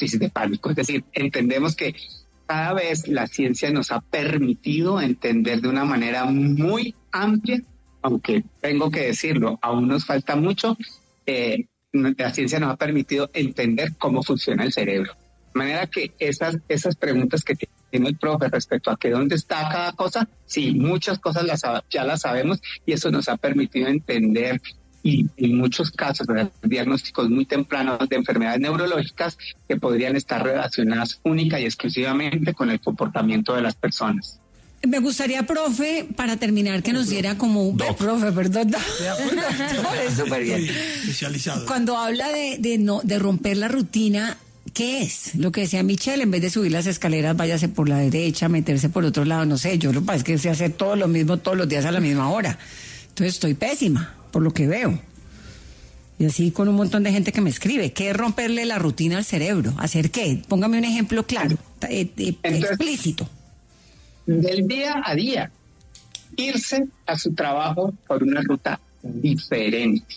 crisis de pánico. Es decir, entendemos que cada vez la ciencia nos ha permitido entender de una manera muy amplia, aunque tengo que decirlo, aún nos falta mucho, la ciencia nos ha permitido entender cómo funciona el cerebro. De manera que esas preguntas que tiene el profe respecto a que dónde está cada cosa, sí, muchas cosas ya las sabemos y eso nos ha permitido entender y en muchos casos diagnósticos muy tempranos de enfermedades neurológicas que podrían estar relacionadas única y exclusivamente con el comportamiento de las personas. Me gustaría, profe, para terminar, que nos diera como un... Profe, perdón. Es súper bien. Especializado. Cuando habla de romper la rutina, ¿qué es? Lo que decía Michelle, en vez de subir las escaleras, váyase por la derecha, meterse por otro lado, no sé. Yo lo que pasa es que sé hacer todo lo mismo todos los días a la misma hora. Entonces estoy pésima, por lo que veo. Y así con un montón de gente que me escribe. ¿Qué es romperle la rutina al cerebro? ¿Hacer qué? Póngame un ejemplo claro, explícito. Del día a día, irse a su trabajo por una ruta diferente.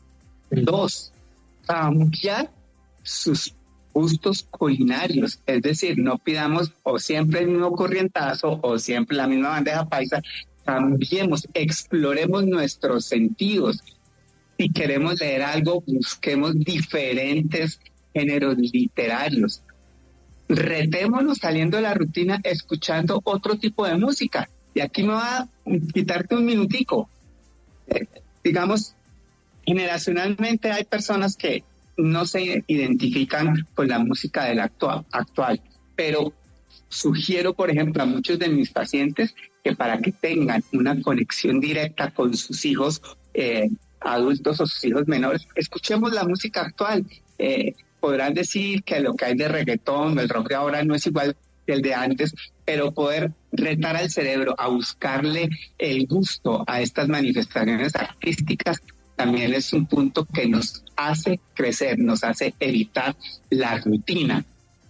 2, cambiar sus gustos culinarios, es decir, no pidamos o siempre el mismo corrientazo o siempre la misma bandeja paisa, cambiemos, exploremos nuestros sentidos. Si queremos leer algo, busquemos diferentes géneros literarios. Retémonos saliendo de la rutina escuchando otro tipo de música. Y aquí me va a quitarte un minutico. Digamos, generacionalmente hay personas que no se identifican con la música del actual, pero sugiero, por ejemplo, a muchos de mis pacientes que para que tengan una conexión directa con sus hijos adultos o sus hijos menores, escuchemos la música actual. Podrán decir que lo que hay de reggaetón, el rock de ahora no es igual que el de antes, pero poder retar al cerebro a buscarle el gusto a estas manifestaciones artísticas también es un punto que nos hace crecer, nos hace evitar la rutina.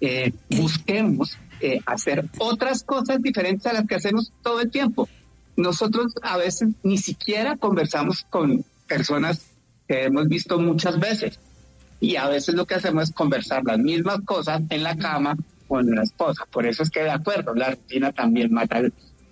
Busquemos hacer otras cosas diferentes a las que hacemos todo el tiempo. Nosotros a veces ni siquiera conversamos con personas que hemos visto muchas veces y a veces lo que hacemos es conversar las mismas cosas en la cama con la esposa. Por eso es que de acuerdo, la rutina también mata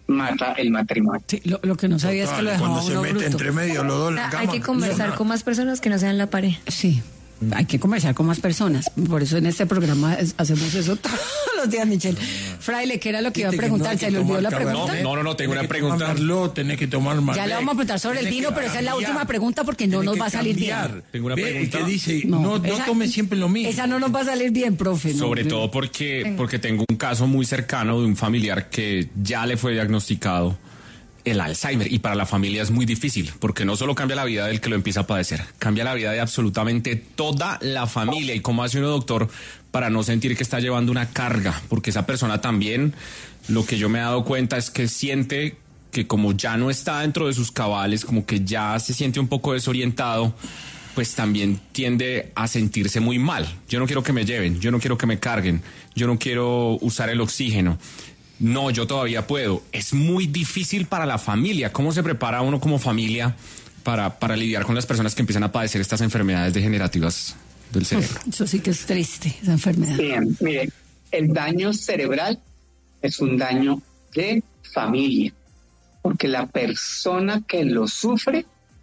el matrimonio. Sí, lo que no sabía es que lo dejaba cuando se mete bruto. entre medio los dos en la cama. Hay que conversar con más personas que no sean la pareja. Sí, hay que conversar con más personas. Por eso en este programa hacemos eso todos los días, Michelle. Fraile, ¿qué era lo que iba a preguntar? ¿Se le olvidó la pregunta? No, tengo una pregunta. Tenés que tomar más. Ya le vamos a preguntar sobre el vino, pero esa es la última pregunta porque no nos va a salir bien. Tengo una pregunta. Que dice, no tome siempre lo mismo. Esa no nos va a salir bien, profe. Sobre todo porque tengo un caso muy cercano de un familiar que ya le fue diagnosticado el Alzheimer, y para la familia es muy difícil, porque no solo cambia la vida del que lo empieza a padecer, cambia la vida de absolutamente toda la familia. ¿Y cómo hace uno, doctor, para no sentir que está llevando una carga? Porque esa persona también, lo que yo me he dado cuenta es que siente que como ya no está dentro de sus cabales, como que ya se siente un poco desorientado, pues también tiende a sentirse muy mal. Yo no quiero que me lleven, yo no quiero que me carguen, yo no quiero usar el oxígeno. No, yo todavía puedo. Es muy difícil para la familia. ¿Cómo se prepara uno como familia para lidiar con las personas que empiezan a padecer estas enfermedades degenerativas del cerebro? Eso sí que es triste, esa enfermedad. Bien, mire, el daño cerebral es un daño de familia, porque la persona que lo sufre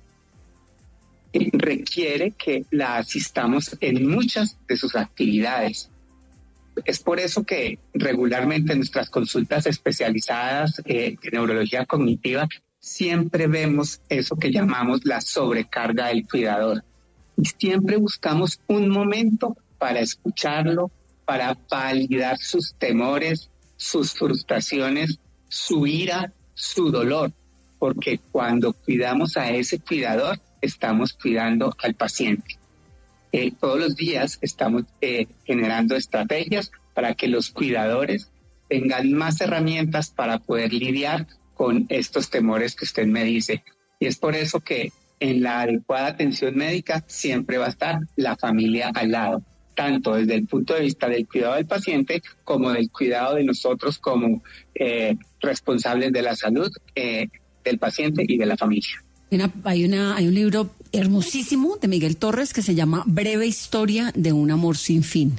requiere que la asistamos en muchas de sus actividades. Es por eso que regularmente en nuestras consultas especializadas de neurología cognitiva siempre vemos eso que llamamos la sobrecarga del cuidador. Y siempre buscamos un momento para escucharlo, para validar sus temores, sus frustraciones, su ira, su dolor. Porque cuando cuidamos a ese cuidador, estamos cuidando al paciente. Todos los días estamos generando estrategias para que los cuidadores tengan más herramientas para poder lidiar con estos temores que usted me dice. Y es por eso que en la adecuada atención médica siempre va a estar la familia al lado, tanto desde el punto de vista del cuidado del paciente como del cuidado de nosotros como responsables de la salud del paciente y de la familia. Hay un libro hermosísimo de Miguel Torres que se llama Breve historia de un amor sin fin,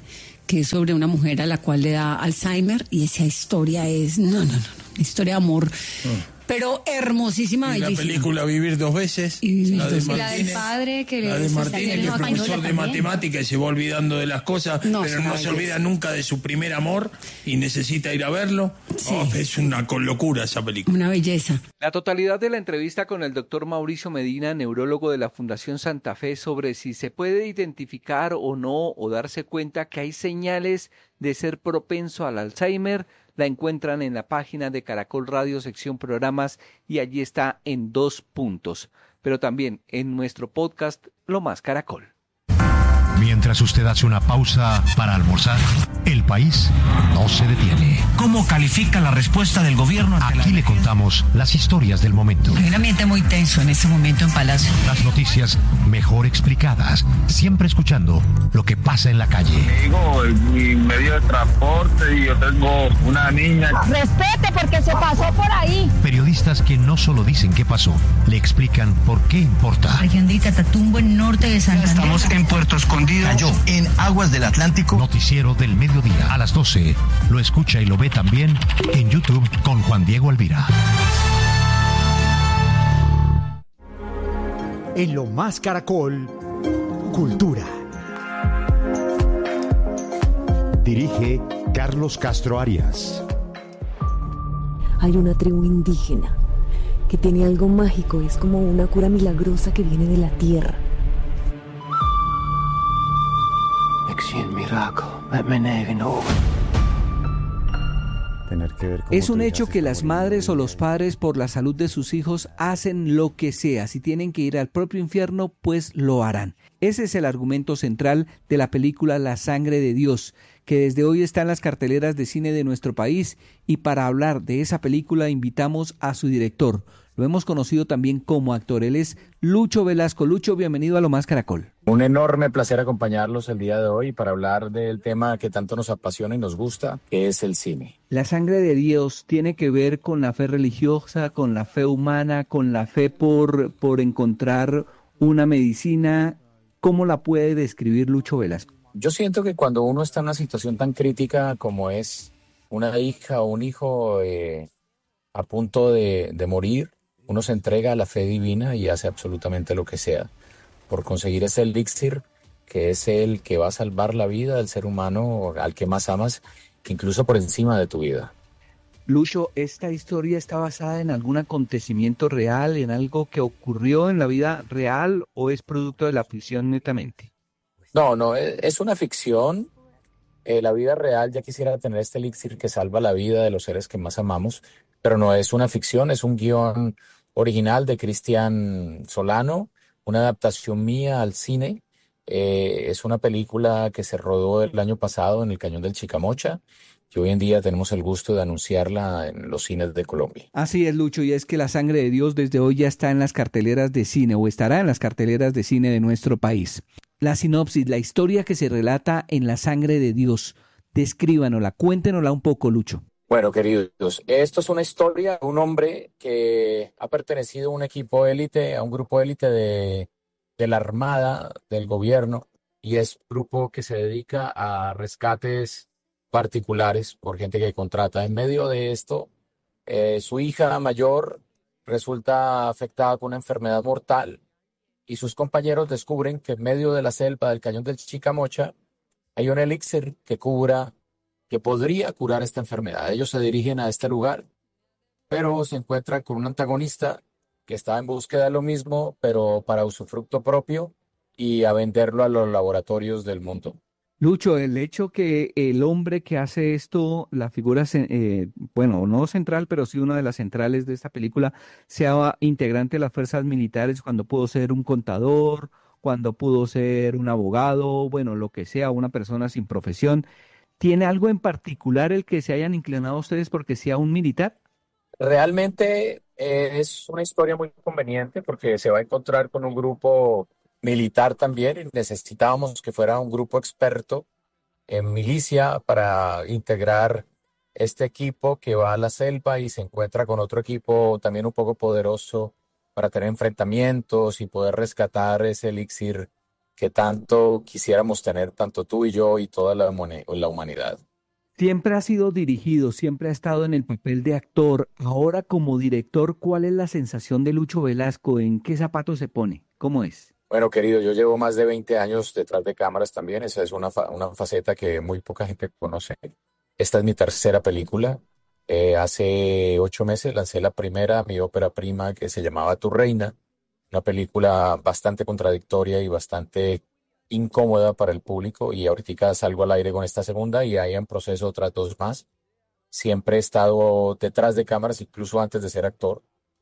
que es sobre una mujer a la cual le da Alzheimer, y esa historia es, no, historia de amor, pero hermosísima, y bellísima. la película Vivir dos veces, la del padre que la de Martínez, que es profesor de matemática y se va olvidando de las cosas, pero no se olvida nunca de su primer amor y necesita ir a verlo. Sí. Es una locura esa película. Una belleza. La totalidad de la entrevista con el doctor Mauricio Medina, neurólogo de la Fundación Santa Fe, sobre si se puede identificar o no, o darse cuenta que hay señales de ser propenso al Alzheimer, la encuentran en la página de Caracol Radio, sección programas, y allí está en 2 puntos. Pero también en nuestro podcast, Lo Más Caracol. Mientras usted hace una pausa para almorzar, el país no se detiene. ¿Cómo califica la respuesta del gobierno? Aquí le contamos las historias del momento. Hay un ambiente muy tenso en este momento en Palacio. Las noticias mejor explicadas, siempre escuchando lo que pasa en la calle. Digo, mi medio de transporte y yo tengo una niña. Respete porque se pasó por ahí. Periodistas que no solo dicen qué pasó, le explican por qué importa. Región de Catatumbo, en norte de Santander. Estamos en Puerto Escondido. Cayó en aguas del Atlántico. Noticiero del mediodía a las 12. Lo escucha y lo ve también en YouTube con Juan Diego Alvira. En Lo Más Caracol, Cultura. Dirige Carlos Castro Arias. Hay una tribu indígena que tiene algo mágico, es como una cura milagrosa que viene de la tierra. Es un hecho que las madres o los padres, por la salud de sus hijos, hacen lo que sea. Si tienen que ir al propio infierno, pues lo harán. Ese es el argumento central de la película La Sangre de Dios, que desde hoy está en las carteleras de cine de nuestro país, y para hablar de esa película invitamos a su director. Lo hemos conocido también como actor. Él es Lucho Velasco. Lucho, bienvenido a Lo Más Caracol. Un enorme placer acompañarlos el día de hoy para hablar del tema que tanto nos apasiona y nos gusta, que es el cine. La Sangre de Dios tiene que ver con la fe religiosa, con la fe humana, con la fe por encontrar una medicina. ¿Cómo la puede describir Lucho Velasco? Yo siento que cuando uno está en una situación tan crítica como es una hija o un hijo a punto de morir, uno se entrega a la fe divina y hace absolutamente lo que sea por conseguir ese elixir que es el que va a salvar la vida del ser humano al que más amas, incluso por encima de tu vida. Lucho, ¿esta historia está basada en algún acontecimiento real, en algo que ocurrió en la vida real, o es producto de la ficción netamente? No, es una ficción. La vida real ya quisiera tener este elixir que salva la vida de los seres que más amamos, pero no es una ficción, es un guión original de Cristian Solano, una adaptación mía al cine. Es una película que se rodó el año pasado en el Cañón del Chicamocha y hoy en día tenemos el gusto de anunciarla en los cines de Colombia. Así es, Lucho, y es que La Sangre de Dios desde hoy ya está en las carteleras de cine, o estará en las carteleras de cine de nuestro país. La sinopsis, la historia que se relata en La Sangre de Dios, descríbanosla, cuéntenosla un poco, Lucho. Bueno, queridos, esto es una historia de un hombre que ha pertenecido a un equipo élite, a un grupo élite de la Armada, del gobierno, y es un grupo que se dedica a rescates particulares por gente que contrata. En medio de esto, su hija mayor resulta afectada con una enfermedad mortal y sus compañeros descubren que en medio de la selva del Cañón del Chicamocha hay un elixir que podría curar esta enfermedad. Ellos se dirigen a este lugar, pero se encuentran con un antagonista que está en búsqueda de lo mismo, pero para usufructo propio y a venderlo a los laboratorios del mundo. Lucho, el hecho que el hombre que hace esto, la figura, bueno, no central, pero sí una de las centrales de esta película, sea integrante de las fuerzas militares cuando pudo ser un contador, cuando pudo ser un abogado, bueno, lo que sea, una persona sin profesión. ¿Tiene algo en particular el que se hayan inclinado ustedes porque sea un militar? Realmente es una historia muy conveniente porque se va a encontrar con un grupo militar también y necesitábamos que fuera un grupo experto en milicia para integrar este equipo que va a la selva y se encuentra con otro equipo también un poco poderoso para tener enfrentamientos y poder rescatar ese elixir que tanto quisiéramos tener, tanto tú y yo y toda la humanidad. Siempre ha sido dirigido, siempre ha estado en el papel de actor. Ahora como director, ¿cuál es la sensación de Lucho Velasco? ¿En qué zapato se pone? ¿Cómo es? Bueno, querido, yo llevo más de 20 años detrás de cámaras también. Esa es una faceta que muy poca gente conoce. Esta es mi tercera película. Hace 8 meses lancé la primera, mi ópera prima, que se llamaba Tu Reina. Una película bastante contradictoria y bastante incómoda para el público, y ahorita salgo al aire con esta segunda y hay en proceso otras 2 más. Siempre he estado detrás de cámaras, incluso antes de ser actor.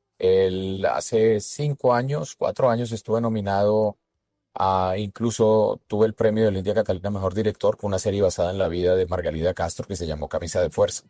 Hace 5 años, 4 años estuve nominado incluso tuve el premio de la India Catalina Mejor Director con una serie basada en la vida de Margalida Castro que se llamó Camisa de Fuerza.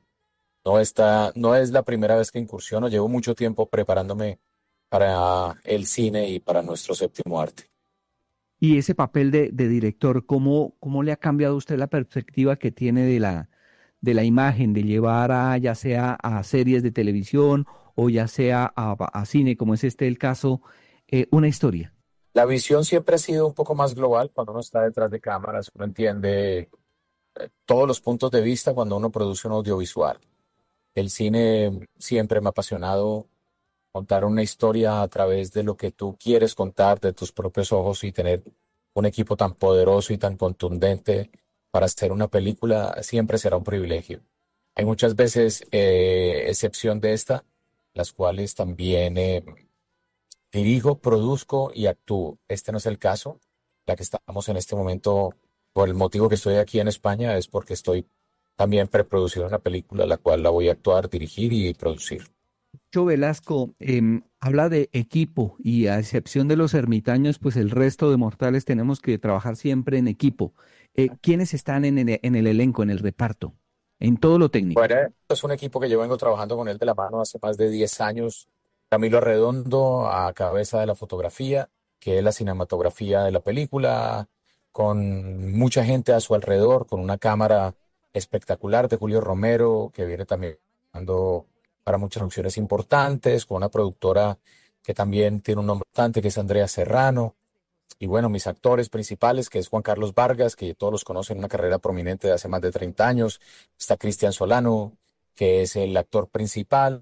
No es la primera vez que incursiono, llevo mucho tiempo preparándome para el cine y para nuestro séptimo arte. Y ese papel de director, ¿cómo le ha cambiado a usted la perspectiva que tiene de la imagen, de llevar ya sea a series de televisión o ya sea a cine, como es el caso, una historia? La visión siempre ha sido un poco más global cuando uno está detrás de cámaras, uno entiende todos los puntos de vista cuando uno produce un audiovisual. El cine siempre me ha apasionado, contar una historia a través de lo que tú quieres contar, de tus propios ojos, y tener un equipo tan poderoso y tan contundente para hacer una película siempre será un privilegio. Hay muchas veces, excepción de esta, las cuales también dirijo, produzco y actúo. Este no es el caso. La que estamos en este momento, por el motivo que estoy aquí en España, es porque estoy también preproduciendo una película, la cual la voy a actuar, dirigir y producir. Lucho Velasco, habla de equipo, y a excepción de los ermitaños, pues el resto de mortales tenemos que trabajar siempre en equipo. ¿Quiénes están en el elenco, en el reparto, en todo lo técnico? Bueno, es un equipo que yo vengo trabajando con él de la mano hace más de 10 años. Camilo Arredondo a cabeza de la fotografía, que es la cinematografía de la película, con mucha gente a su alrededor, con una cámara espectacular de Julio Romero, que viene también dando para muchas funciones importantes, con una productora que también tiene un nombre importante, que es Andrea Serrano. Y bueno, mis actores principales, que es Juan Carlos Vargas, que todos los conocen, una carrera prominente de hace más de 30 años. Está Cristian Solano, que es el actor principal,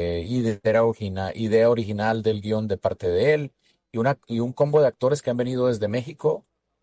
idea original del guión de parte de él, y un combo de actores que han venido desde México,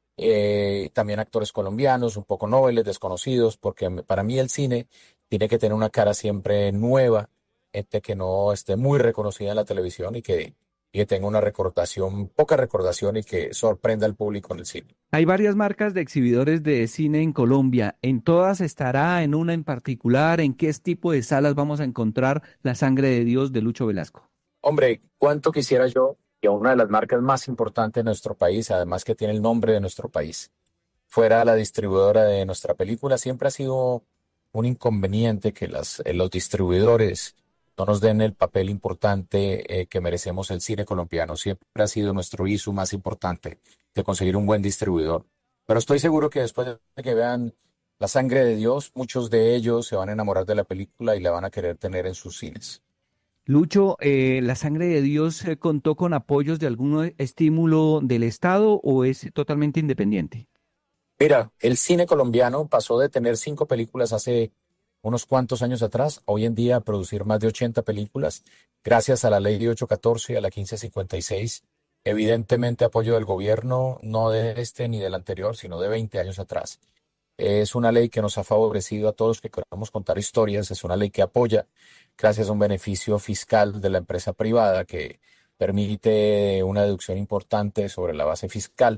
también actores colombianos, un poco noveles, desconocidos, porque para mí el cine tiene que tener una cara siempre nueva, gente que no esté muy reconocida en la televisión y que tenga una poca recordación, y que sorprenda al público en el cine. Hay varias marcas de exhibidores de cine en Colombia. ¿En todas estará, en una en particular? ¿En qué tipo de salas vamos a encontrar La Sangre de Dios de Lucho Velasco? Hombre, cuánto quisiera yo que una de las marcas más importantes de nuestro país, además que tiene el nombre de nuestro país, fuera la distribuidora de nuestra película. Siempre ha sido un inconveniente que los distribuidores no nos den el papel importante que merecemos el cine colombiano. Siempre ha sido nuestro ISU más importante, de conseguir un buen distribuidor. Pero estoy seguro que después de que vean La Sangre de Dios, muchos de ellos se van a enamorar de la película y la van a querer tener en sus cines. Lucho, ¿La Sangre de Dios contó con apoyos de algún estímulo del Estado o es totalmente independiente? Mira, el cine colombiano pasó de tener 5 películas hace unos cuantos años atrás, hoy en día a producir más de 80 películas, gracias a la ley de 814 y a la 1556. Evidentemente apoyo del gobierno, no de este ni del anterior, sino de 20 años atrás. Es una ley que nos ha favorecido a todos que queramos contar historias, es una ley que apoya gracias a un beneficio fiscal de la empresa privada que permite una deducción importante sobre la base fiscal.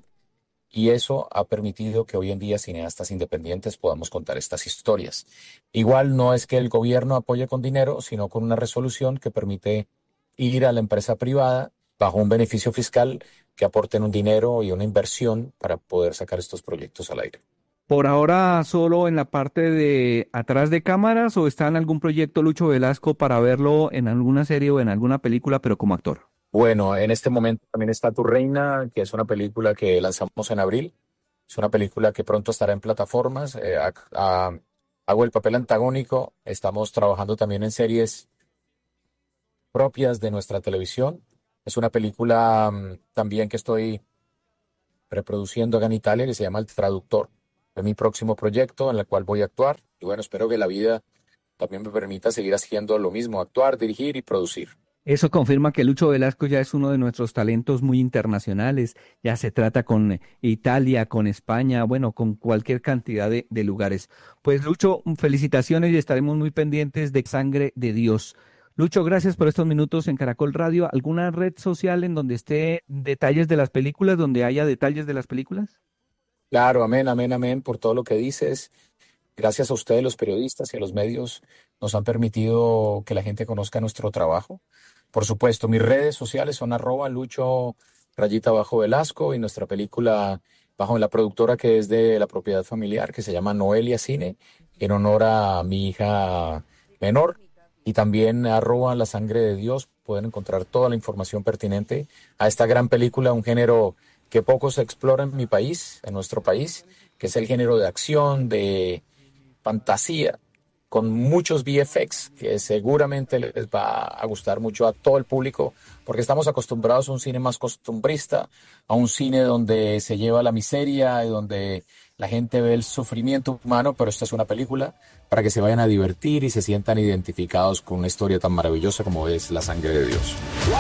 Y eso ha permitido que hoy en día cineastas independientes podamos contar estas historias. Igual no es que el gobierno apoye con dinero, sino con una resolución que permite ir a la empresa privada bajo un beneficio fiscal, que aporten un dinero y una inversión para poder sacar estos proyectos al aire. ¿Por ahora solo en la parte de atrás de cámaras o está en algún proyecto Lucho Velasco para verlo en alguna serie o en alguna película, pero como actor? Bueno, en este momento también está Tu Reina, que es una película que lanzamos en abril. Es una película que pronto estará en plataformas. Hago el papel antagónico. Estamos trabajando también en series propias de nuestra televisión. Es una película también que estoy preproduciendo acá en Italia, que se llama El Traductor. Es mi próximo proyecto en el cual voy a actuar. Y bueno, espero que la vida también me permita seguir haciendo lo mismo, actuar, dirigir y producir. Eso confirma que Lucho Velasco ya es uno de nuestros talentos muy internacionales. Ya se trata con Italia, con España, bueno, con cualquier cantidad de lugares. Pues Lucho, felicitaciones y estaremos muy pendientes de Sangre de Dios. Lucho, gracias por estos minutos en Caracol Radio. ¿Alguna red social en donde esté detalles de las películas, donde haya detalles de las películas? Claro, amén, amén, amén, por todo lo que dices. Gracias a ustedes, los periodistas y a los medios, nos han permitido que la gente conozca nuestro trabajo. Por supuesto, mis redes sociales son @Lucho_Velasco y nuestra película bajo la productora que es de la propiedad familiar, que se llama Noelia Cine, en honor a mi hija menor. Y también @La Sangre de Dios pueden encontrar toda la información pertinente a esta gran película, un género que poco se explora en mi país, en nuestro país, que es el género de acción, de fantasía, con muchos VFX, que seguramente les va a gustar mucho a todo el público, porque estamos acostumbrados a un cine más costumbrista, a un cine donde se lleva la miseria y donde la gente ve el sufrimiento humano, pero esta es una película para que se vayan a divertir y se sientan identificados con una historia tan maravillosa como es La Sangre de Dios.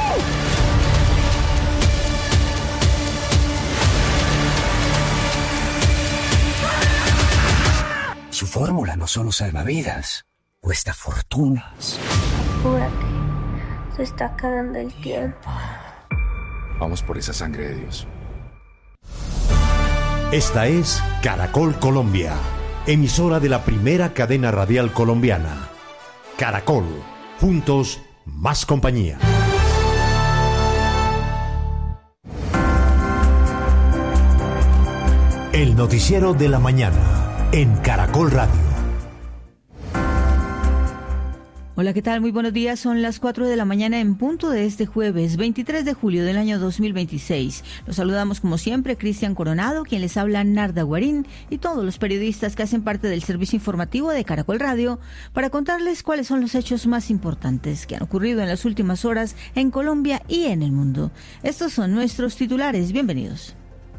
Su fórmula no solo salva vidas, cuesta fortunas. Apúrate, se está acabando el tiempo. Vamos por esa sangre de Dios. Esta es Caracol Colombia, emisora de la primera cadena radial colombiana. Caracol, juntos, más compañía. El noticiero de la mañana en Caracol Radio. Hola, ¿qué tal? Muy buenos días. Son las 4 de la mañana en punto de este jueves 23 de julio del año 2026. Los saludamos como siempre, Cristian Coronado, quien les habla Narda Guarín, y todos los periodistas que hacen parte del servicio informativo de Caracol Radio para contarles cuáles son los hechos más importantes que han ocurrido en las últimas horas en Colombia y en el mundo. Estos son nuestros titulares. Bienvenidos.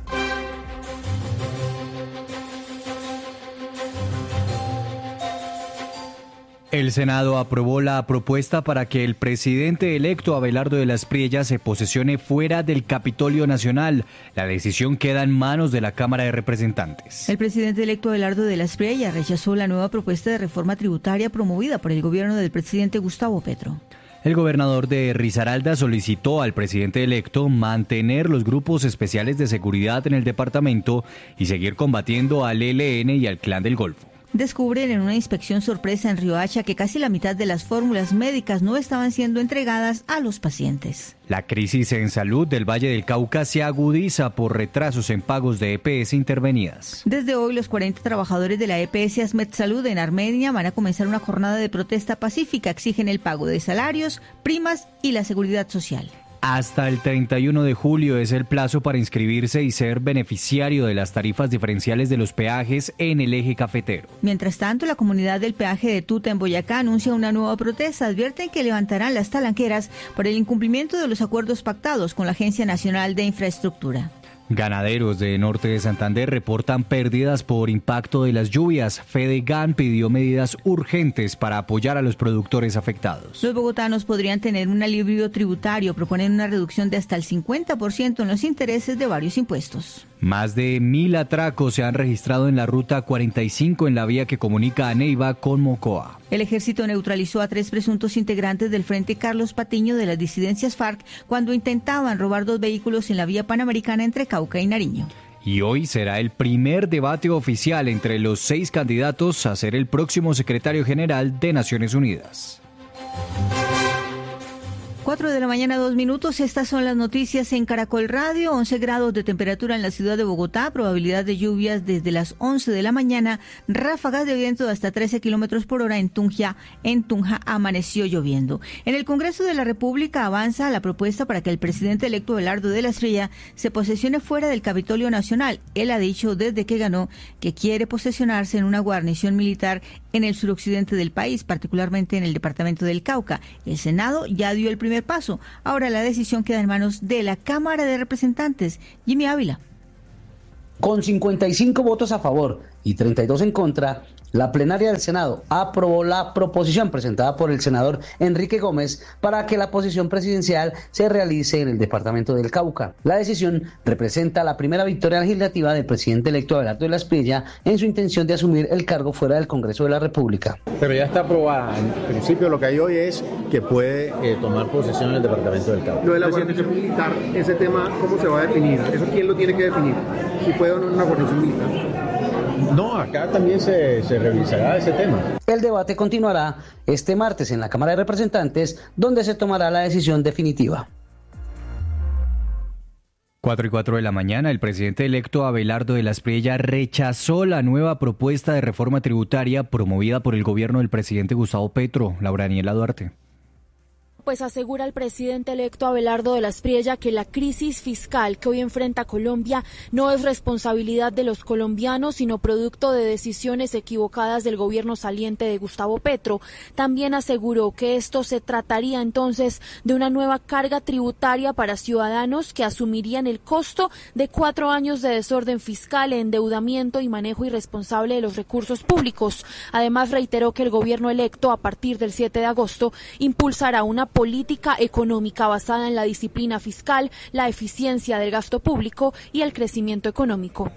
El Senado aprobó la propuesta para que el presidente electo Abelardo de las Priellas se posesione fuera del Capitolio Nacional. La decisión queda en manos de la Cámara de Representantes. El presidente electo Abelardo de las Priellas rechazó la nueva propuesta de reforma tributaria promovida por el gobierno del presidente Gustavo Petro. El gobernador de Risaralda solicitó al presidente electo mantener los grupos especiales de seguridad en el departamento y seguir combatiendo al ELN y al Clan del Golfo. Descubren en una inspección sorpresa en Riohacha que casi la mitad de las fórmulas médicas no estaban siendo entregadas a los pacientes. La crisis en salud del Valle del Cauca se agudiza por retrasos en pagos de EPS intervenidas. Desde hoy, los 40 trabajadores de la EPS Asmed Salud en Armenia van a comenzar una jornada de protesta pacífica. Exigen el pago de salarios, primas y la seguridad social. Hasta el 31 de julio es el plazo para inscribirse y ser beneficiario de las tarifas diferenciales de los peajes en el eje cafetero. Mientras tanto, la comunidad del peaje de Tuta en Boyacá anuncia una nueva protesta. Advierten que levantarán las talanqueras por el incumplimiento de los acuerdos pactados con la Agencia Nacional de Infraestructura. Ganaderos de Norte de Santander reportan pérdidas por impacto de las lluvias. Fedegan pidió medidas urgentes para apoyar a los productores afectados. Los bogotanos podrían tener un alivio tributario. Proponen una reducción de hasta el 50% en los intereses de varios impuestos. Más de 1.000 atracos se han registrado en la ruta 45 en la vía que comunica a Neiva con Mocoa. El ejército neutralizó a 3 presuntos integrantes del Frente Carlos Patiño de las disidencias FARC cuando intentaban robar 2 vehículos en la vía panamericana entre Cauca y Nariño. Y hoy será el primer debate oficial entre los 6 candidatos a ser el próximo secretario general de Naciones Unidas. 4 de la mañana, 2 minutos. Estas son las noticias en Caracol Radio. 11 grados de temperatura en la ciudad de Bogotá. Probabilidad de lluvias desde las 11 de la mañana. Ráfagas de viento de hasta 13 kilómetros por hora en Tunja. En Tunja amaneció lloviendo. En el Congreso de la República avanza la propuesta para que el presidente electo Abelardo de las Priellas se posesione fuera del Capitolio Nacional. Él ha dicho desde que ganó que quiere posesionarse en una guarnición militar en el suroccidente del país, particularmente en el departamento del Cauca. El Senado ya dio el primer paso. Ahora la decisión queda en manos de la Cámara de Representantes. Jimmy Ávila. Con 55 votos a favor y 32 en contra, la plenaria del Senado aprobó la proposición presentada por el senador Enrique Gómez para que la posición presidencial se realice en el departamento del Cauca. La decisión representa la primera victoria legislativa del presidente electo Abelardo de la Espriella en su intención de asumir el cargo fuera del Congreso de la República. Pero ya está aprobada. En principio lo que hay hoy es que puede tomar posesión en el departamento del Cauca. Lo de la guarnición militar, ese tema, ¿cómo se va a definir? ¿Eso quién lo tiene que definir? Si puede o no una guarnición militar. No, acá también se revisará ese tema. El debate continuará este martes en la Cámara de Representantes, donde se tomará la decisión definitiva. 4:04 de la mañana, el presidente electo Abelardo de la Espriella rechazó la nueva propuesta de reforma tributaria promovida por el gobierno del presidente Gustavo Petro. Laura Daniela Duarte. Pues asegura el presidente electo Abelardo de la Espriella que la crisis fiscal que hoy enfrenta Colombia no es responsabilidad de los colombianos, sino producto de decisiones equivocadas del gobierno saliente de Gustavo Petro. También aseguró que esto se trataría entonces de una nueva carga tributaria para ciudadanos que asumirían el costo de 4 años de desorden fiscal, endeudamiento y manejo irresponsable de los recursos públicos. Además, reiteró que el gobierno electo, a partir del 7 de agosto, impulsará una política económica basada en la disciplina fiscal, la eficiencia del gasto público y el crecimiento económico.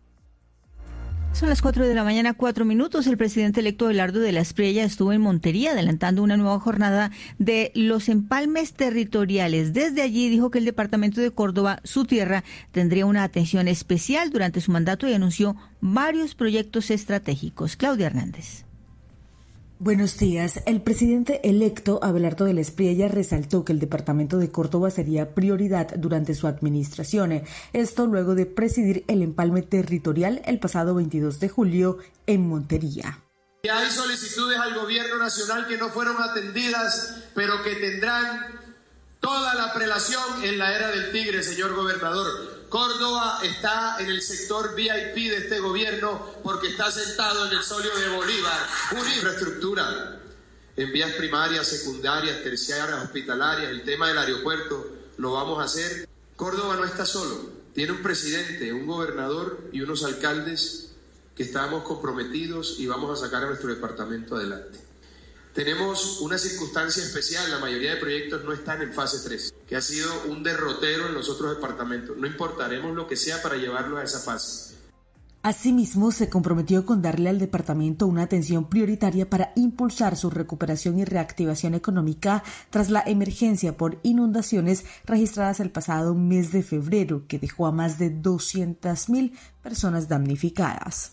Son las 4 de la mañana, 4 minutos. El presidente electo Abelardo de la Espriella estuvo en Montería adelantando una nueva jornada de los empalmes territoriales. Desde allí dijo que el departamento de Córdoba, su tierra, tendría una atención especial durante su mandato y anunció varios proyectos estratégicos. Claudia Hernández. Buenos días. El presidente electo Abelardo de la Espriella resaltó que el departamento de Córdoba sería prioridad durante su administración. Esto luego de presidir el empalme territorial el pasado 22 de julio en Montería. Hay solicitudes al gobierno nacional que no fueron atendidas, pero que tendrán toda la prelación en la era del tigre, señor gobernador. Córdoba está en el sector VIP de este gobierno porque está sentado en el solio de Bolívar. Una infraestructura en vías primarias, secundarias, terciarias, hospitalarias. El tema del aeropuerto lo vamos a hacer. Córdoba no está solo. Tiene un presidente, un gobernador y unos alcaldes que estamos comprometidos y vamos a sacar a nuestro departamento adelante. Tenemos una circunstancia especial, la mayoría de proyectos no están en fase 3, que ha sido un derrotero en los otros departamentos. No importaremos lo que sea para llevarlo a esa fase. Asimismo, se comprometió con darle al departamento una atención prioritaria para impulsar su recuperación y reactivación económica tras la emergencia por inundaciones registradas el pasado mes de febrero, que dejó a más de 200.000 personas damnificadas.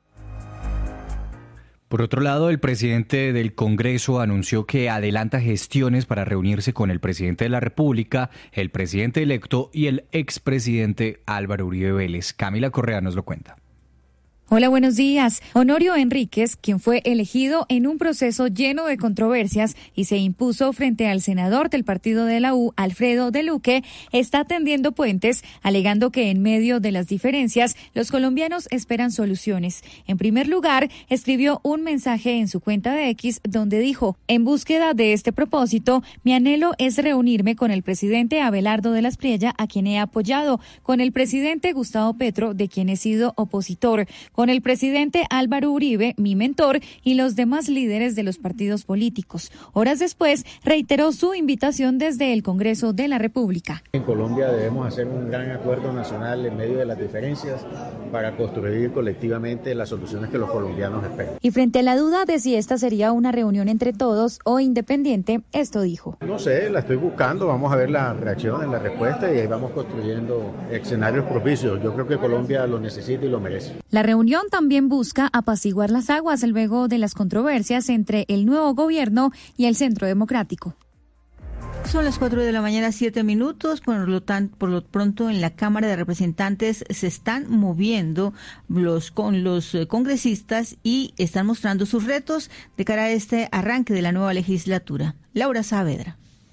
Por otro lado, el presidente del Congreso anunció que adelanta gestiones para reunirse con el presidente de la República, el presidente electo y el expresidente Álvaro Uribe Vélez. Camila Correa nos lo cuenta. Hola, buenos días. Honorio Enríquez, quien fue elegido en un proceso lleno de controversias y se impuso frente al senador del partido de la U, Alfredo de Luque, está tendiendo puentes, alegando que en medio de las diferencias, los colombianos esperan soluciones. En primer lugar, escribió un mensaje en su cuenta de X donde dijo: en búsqueda de este propósito, mi anhelo es reunirme con el presidente Abelardo de la Espriella, a quien he apoyado, con el presidente Gustavo Petro, de quien he sido opositor, con el presidente Álvaro Uribe, mi mentor, y los demás líderes de los partidos políticos. Horas después, reiteró su invitación desde el Congreso de la República. En Colombia debemos hacer un gran acuerdo nacional en medio de las diferencias para construir colectivamente las soluciones que los colombianos esperan. Y frente a la duda de si esta sería una reunión entre todos o independiente, esto dijo: no sé, la estoy buscando, vamos a ver la reacción, la respuesta y ahí vamos construyendo escenarios propicios. Yo creo que Colombia lo necesita y lo merece. La reunión también busca apaciguar las aguas luego de las controversias entre el nuevo gobierno y el Centro Democrático. Son las 4 de la mañana, 7 minutos. Por lo pronto, en la Cámara de Representantes se están moviendo los congresistas y están mostrando sus retos de cara a este arranque de la nueva legislatura. Laura Saavedra.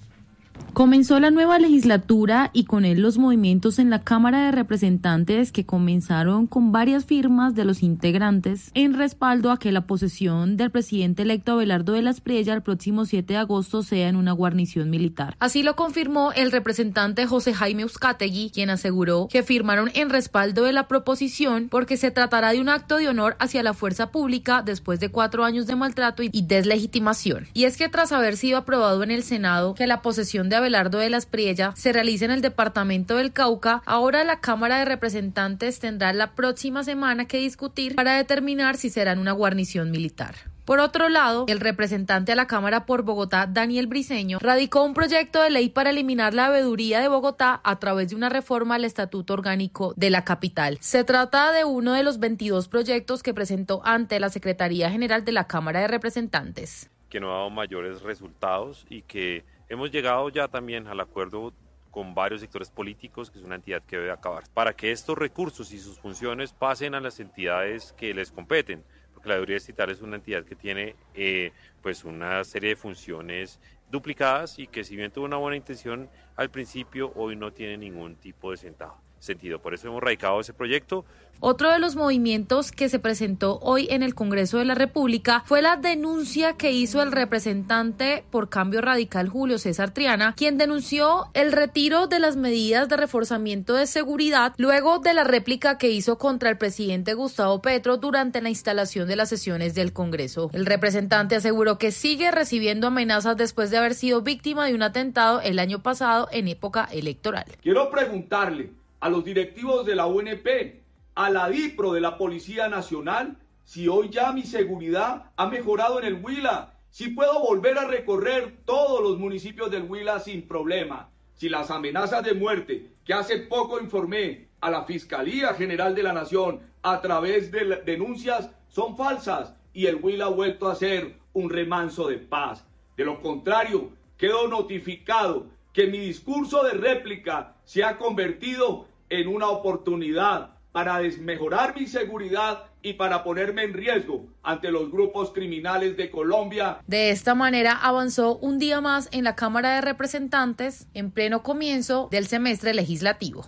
Comenzó la nueva legislatura y con él los movimientos en la Cámara de Representantes que comenzaron con varias firmas de los integrantes en respaldo a que la posesión del presidente electo Abelardo de la Espriella el próximo 7 de agosto sea en una guarnición militar. Así lo confirmó el representante José Jaime Uzcategui, quien aseguró que firmaron en respaldo de la proposición porque se tratará de un acto de honor hacia la fuerza pública después de 4 años de maltrato y deslegitimación. Y es que tras haber sido aprobado en el Senado que la posesión de Abelardo de la Espriella se realiza en el departamento del Cauca, ahora la Cámara de Representantes tendrá la próxima semana que discutir para determinar si será en una guarnición militar. Por otro lado, el representante a la Cámara por Bogotá, Daniel Briceño, radicó un proyecto de ley para eliminar la veeduría de Bogotá a través de una reforma al Estatuto Orgánico de la capital. Se trata de uno de los 22 proyectos que presentó ante la Secretaría General de la Cámara de Representantes. Que no ha dado mayores resultados y que hemos llegado ya también al acuerdo con varios sectores políticos, que es una entidad que debe acabar, para que estos recursos y sus funciones pasen a las entidades que les competen, porque la veeduría distrital es una entidad que tiene pues una serie de funciones duplicadas y que si bien tuvo una buena intención al principio, hoy no tiene ningún tipo de sentido. Por eso hemos radicado ese proyecto. Otro de los movimientos que se presentó hoy en el Congreso de la República fue la denuncia que hizo el representante por Cambio Radical Julio César Triana, quien denunció el retiro de las medidas de reforzamiento de seguridad luego de la réplica que hizo contra el presidente Gustavo Petro durante la instalación de las sesiones del Congreso. El representante aseguró que sigue recibiendo amenazas después de haber sido víctima de un atentado el año pasado en época electoral. Quiero preguntarle a los directivos de la UNP, a la DIPRO de la Policía Nacional, si hoy ya mi seguridad ha mejorado en el Huila, si puedo volver a recorrer todos los municipios del Huila sin problema, si las amenazas de muerte que hace poco informé a la Fiscalía General de la Nación a través de denuncias son falsas y el Huila ha vuelto a ser un remanso de paz. De lo contrario, quedo notificado que mi discurso de réplica se ha convertido en una oportunidad para desmejorar mi seguridad y para ponerme en riesgo ante los grupos criminales de Colombia. De esta manera avanzó un día más en la Cámara de Representantes en pleno comienzo del semestre legislativo.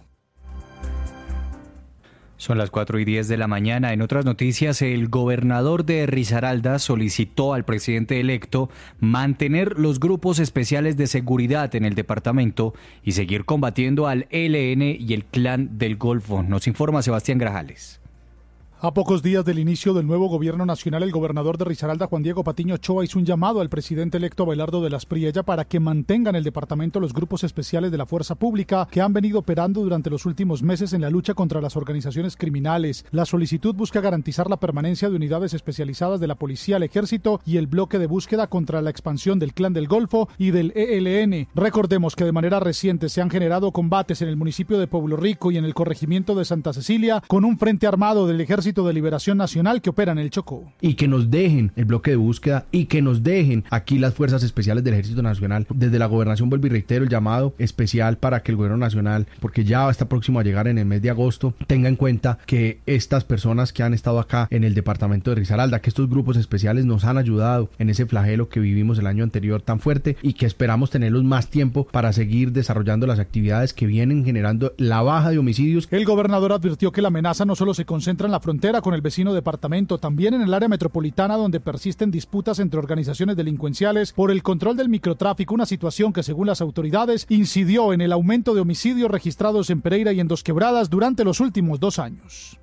Son las 4:10 de la mañana. En otras noticias, el gobernador de Risaralda solicitó al presidente electo mantener los grupos especiales de seguridad en el departamento y seguir combatiendo al ELN y el Clan del Golfo. Nos informa Sebastián Grajales. A pocos días del inicio del nuevo gobierno nacional, el gobernador de Risaralda, Juan Diego Patiño Ochoa, hizo un llamado al presidente electo Abelardo de la Espriella para que mantengan el departamento los grupos especiales de la fuerza pública que han venido operando durante los últimos meses en la lucha contra las organizaciones criminales. La solicitud busca garantizar la permanencia de unidades especializadas de la policía, el ejército y el bloque de búsqueda contra la expansión del Clan del Golfo y del ELN. Recordemos que de manera reciente se han generado combates en el municipio de Pueblo Rico y en el corregimiento de Santa Cecilia con un frente armado del ejército de Liberación Nacional que opera en el Chocó. Y que nos dejen el bloque de búsqueda y que nos dejen aquí las fuerzas especiales del Ejército Nacional. Desde la gobernación vuelvo y reitero el llamado especial para que el gobierno nacional, porque ya está próximo a llegar en el mes de agosto, tenga en cuenta que estas personas que han estado acá en el departamento de Risaralda, que estos grupos especiales nos han ayudado en ese flagelo que vivimos el año anterior tan fuerte y que esperamos tenerlos más tiempo para seguir desarrollando las actividades que vienen generando la baja de homicidios. El gobernador advirtió que la amenaza no solo se concentra en la frontera con el vecino departamento, también en el área metropolitana, donde persisten disputas entre organizaciones delincuenciales por el control del microtráfico, una situación que según las autoridades incidió en el aumento de homicidios registrados en Pereira y en Dos Quebradas durante los últimos 2 años.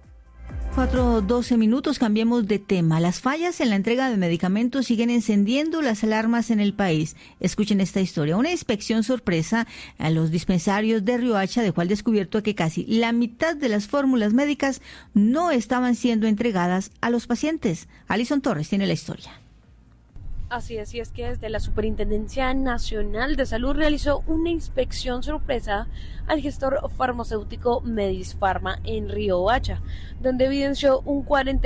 4:12 minutos, cambiemos de tema. Las fallas en la entrega de medicamentos siguen encendiendo las alarmas en el país. Escuchen esta historia. Una inspección sorpresa a los dispensarios de Riohacha dejó al descubierto que casi la mitad de las fórmulas médicas no estaban siendo entregadas a los pacientes. Alison Torres tiene la historia. Así es, y es que desde la Superintendencia Nacional de Salud realizó una inspección sorpresa al gestor farmacéutico Medisfarma en Riohacha, donde evidenció un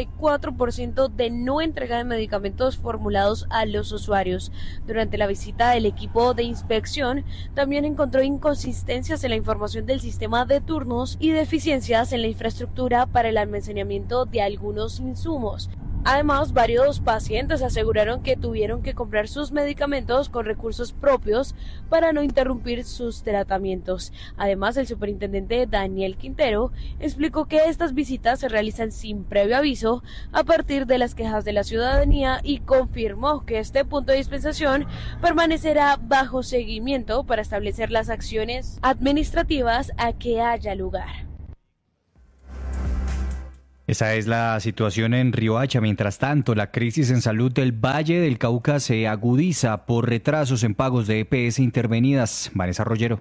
44% de no entrega de medicamentos formulados a los usuarios. Durante la visita del equipo de inspección, también encontró inconsistencias en la información del sistema de turnos y deficiencias en la infraestructura para el almacenamiento de algunos insumos. Además, varios pacientes aseguraron que tuvieron que comprar sus medicamentos con recursos propios para no interrumpir sus tratamientos. Además, el superintendente Daniel Quintero explicó que estas visitas se realizan sin previo aviso a partir de las quejas de la ciudadanía y confirmó que este punto de dispensación permanecerá bajo seguimiento para establecer las acciones administrativas a que haya lugar. Esa es la situación en Riohacha. Mientras tanto, la crisis en salud del Valle del Cauca se agudiza por retrasos en pagos de EPS intervenidas. Vanessa Rollero.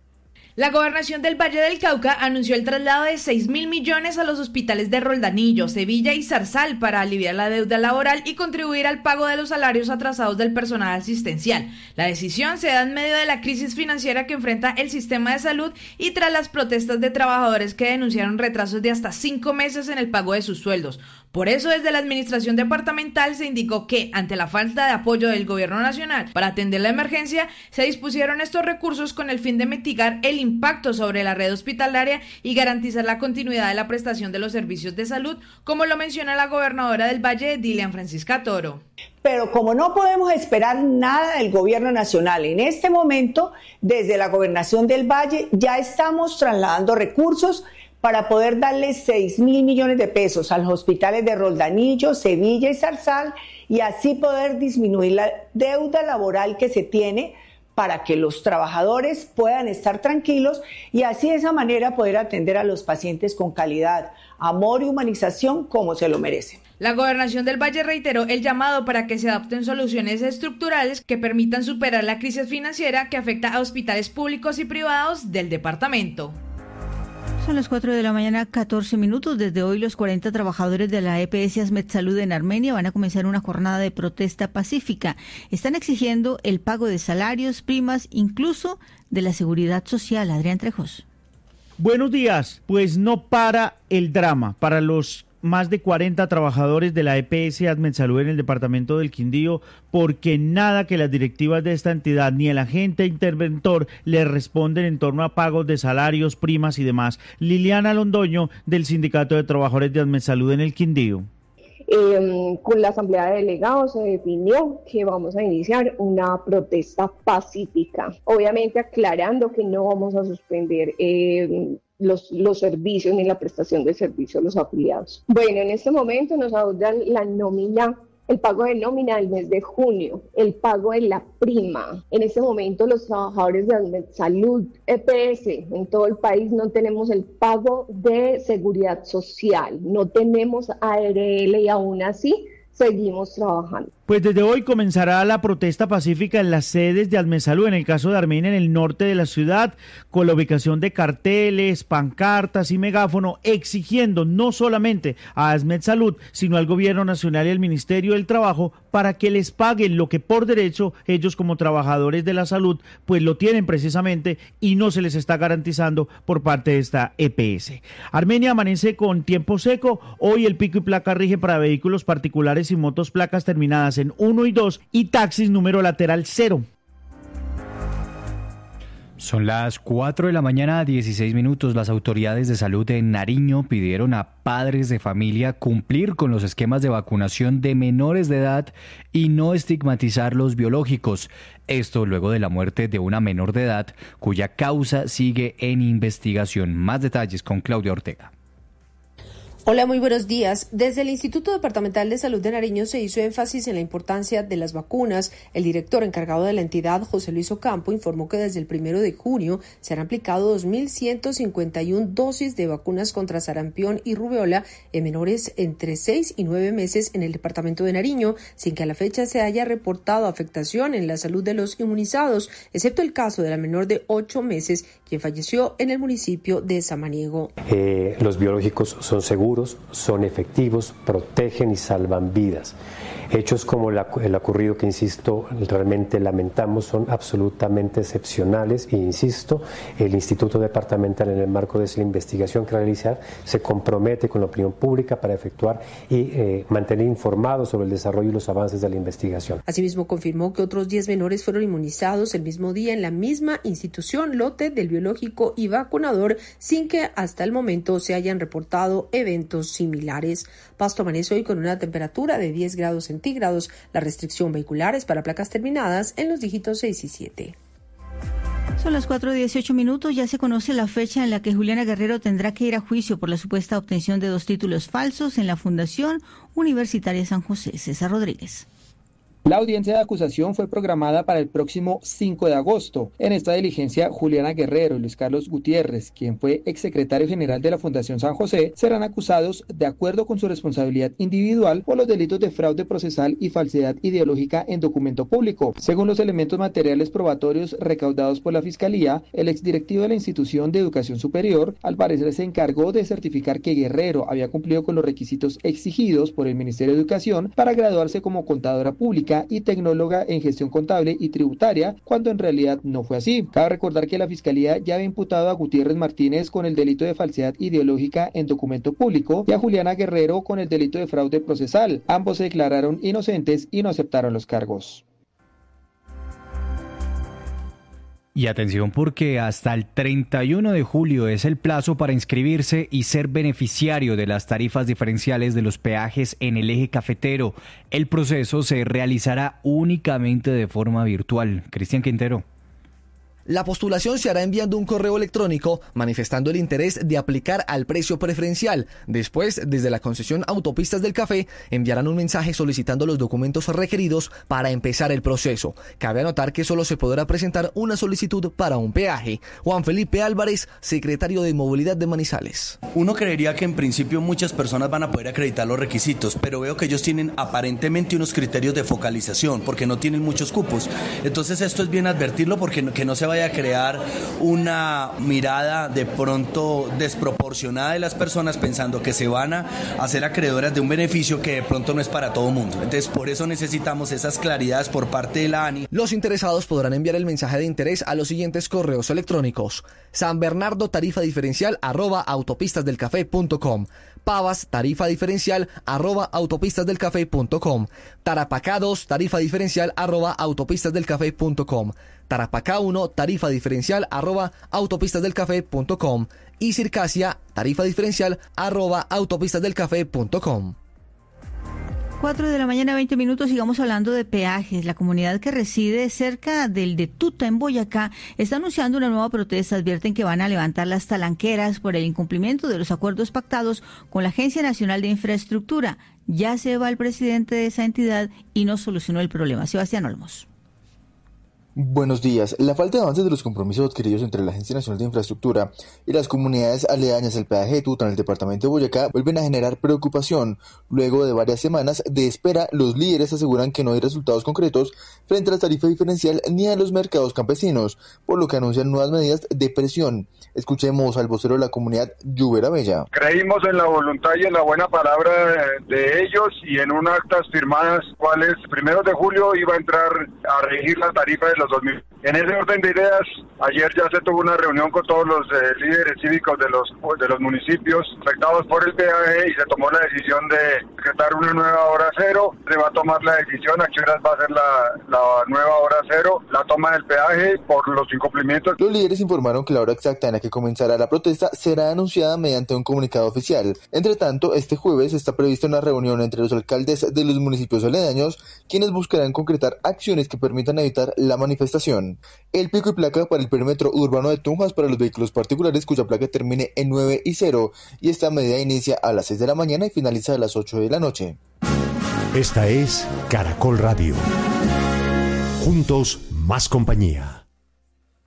La Gobernación del Valle del Cauca anunció el traslado de 6.000 millones a los hospitales de Roldanillo, Sevilla y Zarzal para aliviar la deuda laboral y contribuir al pago de los salarios atrasados del personal asistencial. La decisión se da en medio de la crisis financiera que enfrenta el sistema de salud y tras las protestas de trabajadores que denunciaron retrasos de hasta 5 meses en el pago de sus sueldos. Por eso, desde la administración departamental se indicó que, ante la falta de apoyo del gobierno nacional para atender la emergencia, se dispusieron estos recursos con el fin de mitigar el impacto sobre la red hospitalaria y garantizar la continuidad de la prestación de los servicios de salud, como lo menciona la gobernadora del Valle, Dilian Francisca Toro. Pero como no podemos esperar nada del gobierno nacional en este momento, desde la gobernación del Valle ya estamos trasladando recursos para poder darle 6.000 millones de pesos a los hospitales de Roldanillo, Sevilla y Zarzal y así poder disminuir la deuda laboral que se tiene para que los trabajadores puedan estar tranquilos y así de esa manera poder atender a los pacientes con calidad, amor y humanización como se lo merecen. La Gobernación del Valle reiteró el llamado para que se adopten soluciones estructurales que permitan superar la crisis financiera que afecta a hospitales públicos y privados del departamento. Son las 4 de la mañana, 14 minutos. Desde hoy, los 40 trabajadores de la EPS Asmed-Salud en Armenia van a comenzar una jornada de protesta pacífica. Están exigiendo el pago de salarios, primas, incluso de la seguridad social. Adrián Trejos. Buenos días. Pues no para el drama para los más de 40 trabajadores de la EPS Asmed-Salud en el departamento del Quindío, porque nada que las directivas de esta entidad ni el agente interventor les responden en torno a pagos de salarios, primas y demás. Liliana Londoño, del Sindicato de Trabajadores de Asmed-Salud en el Quindío. Con la Asamblea de Delegados se definió que vamos a iniciar una protesta pacífica, obviamente aclarando que no vamos a suspender los servicios ni la prestación de servicios a los afiliados. Bueno, en este momento nos adeudan la nómina, el pago de nómina del mes de junio, el pago de la prima. En este momento los trabajadores de Salud, EPS, en todo el país no tenemos el pago de seguridad social, no tenemos ARL y aún así seguimos trabajando. Pues desde hoy comenzará la protesta pacífica en las sedes de Asmed-Salud, en el caso de Armenia, en el norte de la ciudad, con la ubicación de carteles, pancartas y megáfono, exigiendo no solamente a Asmed-Salud, sino al gobierno nacional y al Ministerio del Trabajo para que les paguen lo que por derecho ellos como trabajadores de la salud pues lo tienen precisamente y no se les está garantizando por parte de esta EPS. Armenia amanece con tiempo seco. Hoy el pico y placa rige para vehículos particulares y motos placas terminadas en 1 y 2 y taxis número lateral 0. Son las 4 de la mañana, 16 minutos. Las autoridades de salud en Nariño pidieron a padres de familia cumplir con los esquemas de vacunación de menores de edad y no estigmatizar los biológicos. Esto luego de la muerte de una menor de edad cuya causa sigue en investigación. Más detalles con Claudia Ortega. Hola, muy buenos días. Desde el Instituto Departamental de Salud de Nariño se hizo énfasis en la importancia de las vacunas. El director encargado de la entidad, José Luis Ocampo, informó que desde el 1 de junio se han aplicado 2.151 dosis de vacunas contra sarampión y rubiola en menores entre 6 y 9 meses en el departamento de Nariño, sin que a la fecha se haya reportado afectación en la salud de los inmunizados, excepto el caso de la menor de 8 meses, quien falleció en el municipio de Samaniego. Los biológicos son seguros, son efectivos, protegen y salvan vidas. Hechos como el ocurrido, que insisto, realmente lamentamos, son absolutamente excepcionales, e insisto, el Instituto Departamental, en el marco de esa investigación que realizar, se compromete con la opinión pública para efectuar y mantener informados sobre el desarrollo y los avances de la investigación. Asimismo, confirmó que otros 10 menores fueron inmunizados el mismo día en la misma institución, lote del biológico y vacunador, sin que hasta el momento se hayan reportado eventos similares. Pasto amanece hoy con una temperatura de 10 grados centígrados. La restricción vehicular es para placas terminadas en los dígitos 6 y 7. Son las 4:18. Ya se conoce la fecha en la que Juliana Guerrero tendrá que ir a juicio por la supuesta obtención de 2 títulos falsos en la Fundación Universitaria San José. César Rodríguez. La audiencia de acusación fue programada para el próximo 5 de agosto. En esta diligencia, Juliana Guerrero y Luis Carlos Gutiérrez, quien fue exsecretario general de la Fundación San José, serán acusados, de acuerdo con su responsabilidad individual, por los delitos de fraude procesal y falsedad ideológica en documento público. Según los elementos materiales probatorios recaudados por la Fiscalía, el exdirectivo de la Institución de Educación Superior, al parecer, se encargó de certificar que Guerrero había cumplido con los requisitos exigidos por el Ministerio de Educación para graduarse como contadora pública y tecnóloga en gestión contable y tributaria, cuando en realidad no fue así. Cabe recordar que la Fiscalía ya había imputado a Gutiérrez Martínez con el delito de falsedad ideológica en documento público y a Juliana Guerrero con el delito de fraude procesal. Ambos se declararon inocentes y no aceptaron los cargos. Y atención, porque hasta el 31 de julio es el plazo para inscribirse y ser beneficiario de las tarifas diferenciales de los peajes en el eje cafetero. El proceso se realizará únicamente de forma virtual. Cristian Quintero. La postulación se hará enviando un correo electrónico manifestando el interés de aplicar al precio preferencial. Después, desde la concesión Autopistas del Café, enviarán un mensaje solicitando los documentos requeridos para empezar el proceso. Cabe anotar que solo se podrá presentar una solicitud para un peaje. Juan Felipe Álvarez, secretario de Movilidad de Manizales. Uno creería que en principio muchas personas van a poder acreditar los requisitos, pero veo que ellos tienen aparentemente unos criterios de focalización porque no tienen muchos cupos. Entonces esto es bien advertirlo porque que no se vaya a crear una mirada de pronto desproporcionada de las personas pensando que se van a hacer acreedoras de un beneficio que de pronto no es para todo mundo. Entonces por eso necesitamos esas claridades por parte de la ANI. Los interesados podrán enviar el mensaje de interés a los siguientes correos electrónicos: sanbernardotarifa_autopistasdelcafé.com, Pavas tarifadiferencial@autopistasdelcafé.com, Tarapacá 2 tarifadiferencial@autopistasdelcafé.com, Tarapacá 1 tarifadiferencial@autopistasdelcafé.com y Circasia tarifadiferencial@autopistasdelcafé.com. 4:20 a.m. Sigamos hablando de peajes. La comunidad que reside cerca del de Tuta, en Boyacá, está anunciando una nueva protesta. Advierten que van a levantar las talanqueras por el incumplimiento de los acuerdos pactados con la Agencia Nacional de Infraestructura. Ya se va el presidente de esa entidad y no solucionó el problema. Sebastián Olmos. Buenos días. La falta de avances de los compromisos adquiridos entre la Agencia Nacional de Infraestructura y las comunidades aledañas al peaje de Tuta en el departamento de Boyacá vuelven a generar preocupación. Luego de varias semanas de espera, los líderes aseguran que no hay resultados concretos frente a la tarifa diferencial ni a los mercados campesinos, por lo que anuncian nuevas medidas de presión. Escuchemos al vocero de la comunidad, Lluvera Bella. Creímos en la voluntad y en la buena palabra de ellos y en unas actas firmadas, cuales 1 de julio iba a entrar a regir la tarifa de los 2000. En ese orden de ideas, ayer ya se tuvo una reunión con todos los líderes cívicos de los municipios afectados por el peaje y se tomó la decisión de decretar una nueva hora cero. Se va a tomar la decisión a qué horas va a ser la nueva hora cero, la toma del peaje por los incumplimientos. Los líderes informaron que la hora exacta en la que comenzará la protesta será anunciada mediante un comunicado oficial. Entre tanto, este jueves está prevista una reunión entre los alcaldes de los municipios aledaños, quienes buscarán concretar acciones que permitan evitar la manifestación. El pico y placa para el perímetro urbano de Tunjas para los vehículos particulares cuya placa termine en 9 y 0, y esta medida inicia a las 6 de la mañana y finaliza a las 8 de la noche. Esta es Caracol Radio. Juntos, más compañía.